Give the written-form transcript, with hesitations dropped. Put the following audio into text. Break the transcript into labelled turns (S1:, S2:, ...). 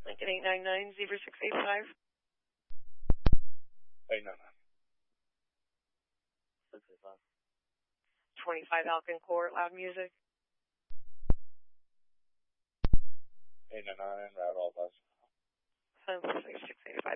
S1: Lincoln 899-0685.
S2: 899.
S1: 25 Alkin Court, loud music.
S2: 899, route all bus.
S1: 685.